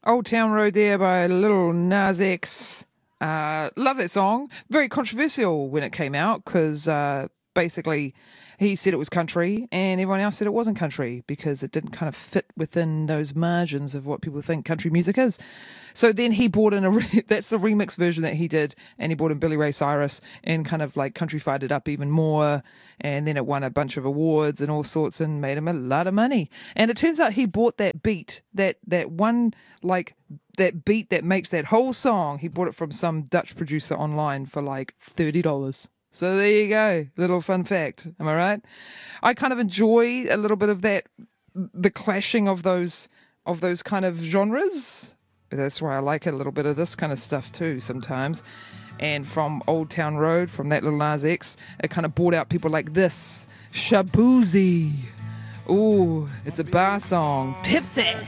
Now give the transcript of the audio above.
Old Town Road there by Lil Nas X. Love that song. Very controversial when it came out because basically he said it was country and everyone else said it wasn't country because it didn't kind of fit within those margins of what people think country music is. So then he brought in that's the remix version that he did, and he brought in Billy Ray Cyrus and kind of like countryfied it up even more, and then it won a bunch of awards and all sorts and made him a lot of money. And it turns out he bought that beat, that one like that beat that makes that whole song, he bought it from some Dutch producer online for like $30. So there you go. Little fun fact. Am I right? I kind of enjoy a little bit of that, the clashing of those kind of genres. That's why I like a little bit of this kind of stuff too sometimes. And from Old Town Road, from that Lil Nas X, it kind of brought out people like this. Shaboozey. Ooh, it's a bar song. Tipsy.